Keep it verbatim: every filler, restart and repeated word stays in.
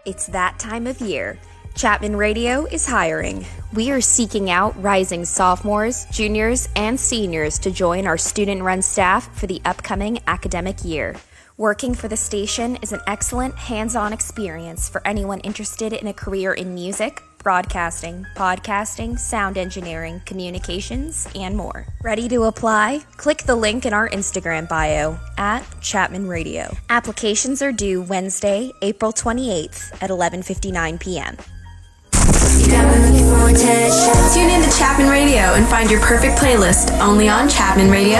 It's that time of year. Chapman Radio is hiring. We are seeking out rising sophomores, juniors, and seniors to join our student-run staff for the upcoming academic year. Working for the station is an excellent hands-on experience for anyone interested in a career in music, broadcasting, podcasting, sound engineering, communications, and more. Ready to apply? Click the link in our Instagram bio at Chapman Radio. Applications are due Wednesday, April twenty-eighth at eleven fifty-nine p.m. Tune in to Chapman Radio and find your perfect playlist only on Chapman Radio